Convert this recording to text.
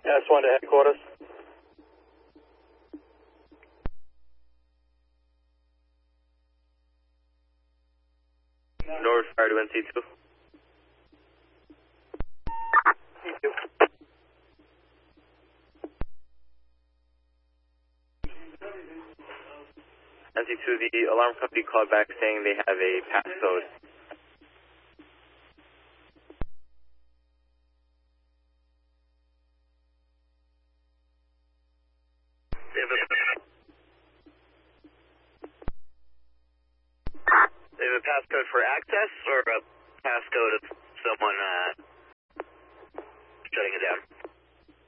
S1 to headquarters. North Fire to NC2. C2. NC2, the alarm company called back saying they have a passcode. They have a passcode for access or a passcode of